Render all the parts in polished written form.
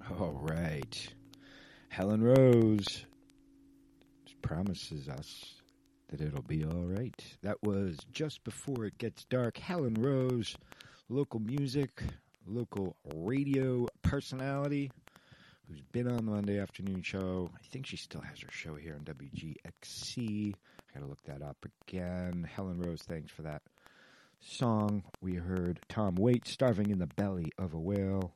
All right. Helen Rose promises us that it'll be all right. That was Just Before It Gets Dark. Helen Rose, local music, local radio personality who's been on the Monday afternoon show. I think she still has her show here on WGXC. I got to look that up again. Helen Rose, thanks for that song. We heard Tom Waits, Starving in the Belly of a Whale.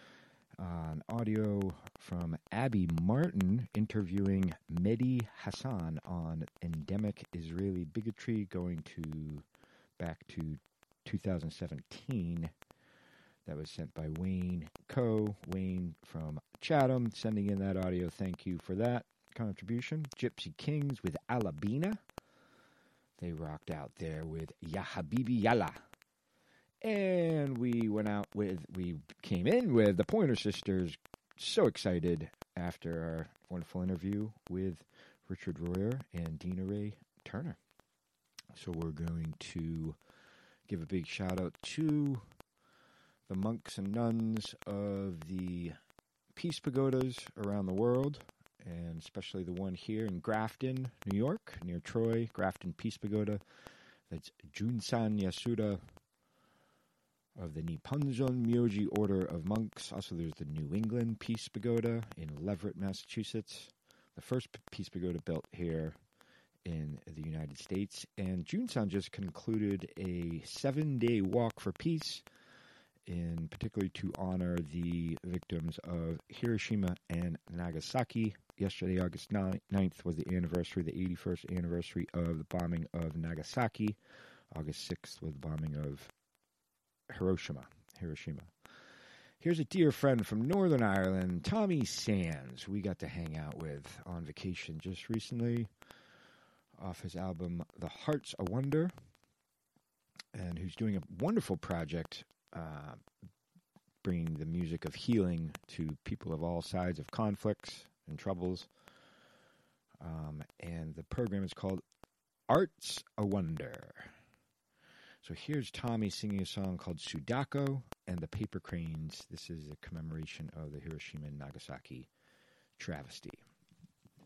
An audio from Abby Martin interviewing Mehdi Hassan on endemic Israeli bigotry going back to 2017. That was sent by Wayne Coe. Wayne from Chatham sending in that audio. Thank you for that contribution. Gypsy Kings with Alabina. They rocked out there with Ya Habibi Yalla. And we came in with the Pointer Sisters. So excited after our wonderful interview with Richard Royer and Dina Ray Turner. So we're going to give a big shout out to the monks and nuns of the Peace Pagodas around the world, and especially the one here in Grafton, New York, near Troy, Grafton Peace Pagoda. That's Junsan Yasuda of the Nipponzon Myoji Order of Monks. Also, there's the New England Peace Pagoda in Leverett, Massachusetts. The first Peace Pagoda built here in the United States. And Junsan just concluded a 7-day walk for peace, in particular to honor the victims of Hiroshima and Nagasaki. Yesterday, August 9th, was the 81st anniversary of the bombing of Nagasaki. August 6th was the bombing of Hiroshima. Here's a dear friend from Northern Ireland, Tommy Sands, we got to hang out with on vacation just recently off his album The Heart's a Wonder, and who's doing a wonderful project bringing the music of healing to people of all sides of conflicts and troubles. And the program is called Art's a Wonder. So here's Tommy singing a song called Sudako and the Paper Cranes. This is a commemoration of the Hiroshima and Nagasaki travesty.